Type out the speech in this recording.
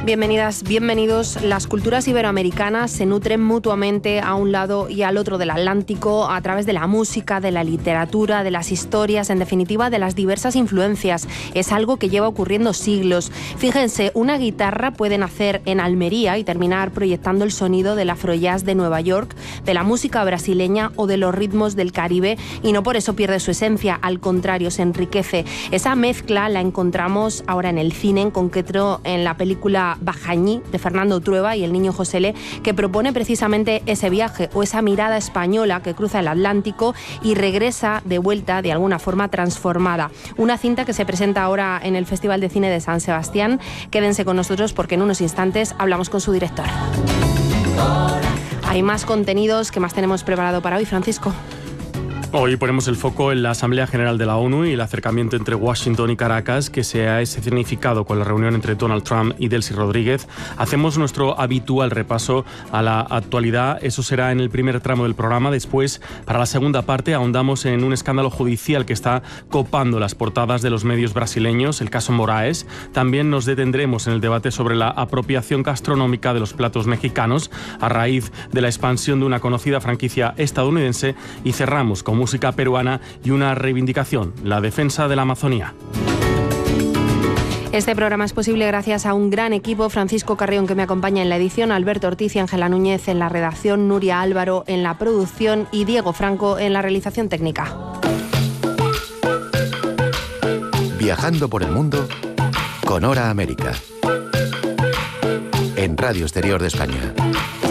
Bienvenidas, bienvenidos. Las culturas iberoamericanas se nutren mutuamente a un lado y al otro del Atlántico a través de la música, de la literatura, de las historias, en definitiva de las diversas influencias. Es algo que lleva ocurriendo siglos. Fíjense, una guitarra puede nacer en Almería y terminar proyectando el sonido del afrojazz de Nueva York, de la música brasileña o de los ritmos del Caribe, y no por eso pierde su esencia, al contrario, se enriquece. Esa mezcla la encontramos ahora en el cine, en concreto en la película Bajañí, de Fernando Trueba y el niño Josele, que propone precisamente ese viaje o esa mirada española que cruza el Atlántico y regresa de vuelta de alguna forma transformada. Una cinta que se presenta ahora en el Festival de Cine de San Sebastián. Quédense con nosotros porque en unos instantes hablamos con su director. Hay más contenidos. ¿Qué más tenemos preparado para hoy, Francisco? Hoy ponemos el foco en la Asamblea General de la ONU y el acercamiento entre Washington y Caracas que se ha escenificado con la reunión entre Donald Trump y Delcy Rodríguez. Hacemos nuestro habitual repaso a la actualidad. Eso será en el primer tramo del programa. Después, para la segunda parte, ahondamos en un escándalo judicial que está copando las portadas de los medios brasileños, el caso Moraes. También nos detendremos en el debate sobre la apropiación gastronómica de los platos mexicanos a raíz de la expansión de una conocida franquicia estadounidense, y cerramos con música peruana y una reivindicación, la defensa de la Amazonía. Este programa es posible gracias a un gran equipo: Francisco Carrión, que me acompaña en la edición, Alberto Ortiz y Ángela Núñez en la redacción, Nuria Álvaro en la producción y Diego Franco en la realización técnica. Viajando por el mundo con Hora América, en Radio Exterior de España.